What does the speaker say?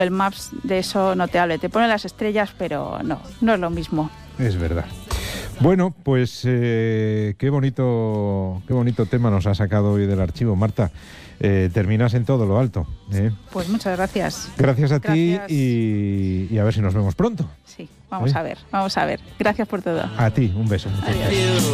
El Maps de eso no te hable, te pone las estrellas, pero no es lo mismo. Es verdad. Bueno, pues qué bonito tema nos ha sacado hoy del archivo, Marta. Terminas en todo lo alto. Pues muchas gracias. Gracias a ti y a ver si nos vemos pronto. Sí, vamos a ver. Gracias por todo. A ti, un beso. Adiós.